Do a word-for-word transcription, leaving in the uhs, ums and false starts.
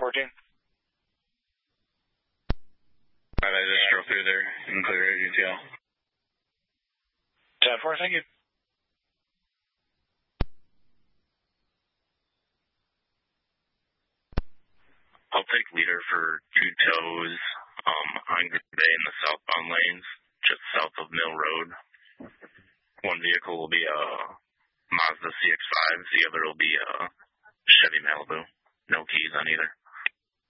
fourteen. Alright, I just drove through there and clear A T L. ten four, thank you. I'll take leader for two tows um, on Green Bay in the southbound lanes, just south of Mill Road. One vehicle will be a Mazda C X five, the other will be a Chevy Malibu. No keys on either.